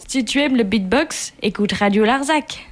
Si tu aimes le beatbox, écoute Radio Larzac.